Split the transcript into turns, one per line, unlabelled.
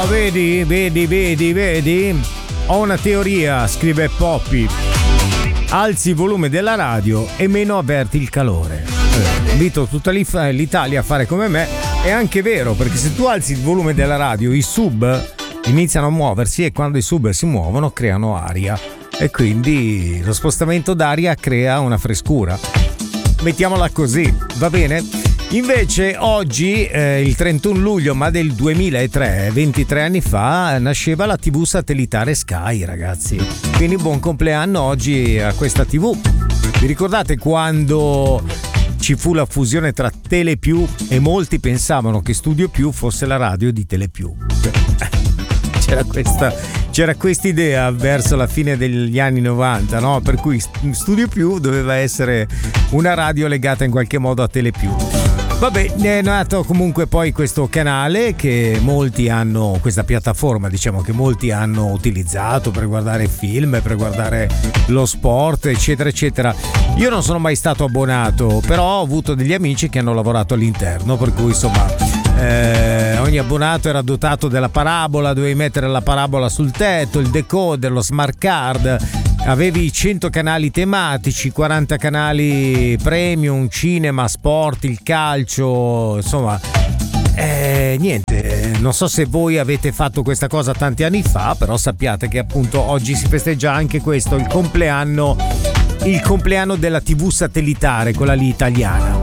Vedi. Ho una teoria, scrive Poppy. Alzi il volume della radio e meno avverti il calore. Invito tutta l'Italia a fare come me. È anche vero, perché se tu alzi il volume della radio, i sub iniziano a muoversi e quando i sub si muovono creano aria. E quindi lo spostamento d'aria crea una frescura. Mettiamola così, va bene? Invece oggi, il 31 luglio ma del 2003, 23 anni fa, nasceva la TV satellitare Sky, ragazzi. Quindi buon compleanno oggi a questa TV. Vi ricordate quando ci fu la fusione tra Telepiù e molti pensavano che Studio Più fosse la radio di Telepiù? C'era questa idea verso la fine degli anni 90, no? Per cui Studio Più doveva essere una radio legata in qualche modo a Telepiù. Vabbè, è nato comunque poi questo canale che molti hanno, questa piattaforma diciamo che molti hanno utilizzato per guardare film, per guardare lo sport, eccetera eccetera. Io non sono mai stato abbonato, però ho avuto degli amici che hanno lavorato all'interno, per cui insomma ogni abbonato era dotato della parabola, dovevi mettere la parabola sul tetto, il decoder, lo smart card. Avevi 100 canali tematici, 40 canali premium, cinema, sport, il calcio, insomma, niente, non so se voi avete fatto questa cosa tanti anni fa, però sappiate che appunto oggi si festeggia anche questo, il compleanno della TV satellitare, quella lì italiana.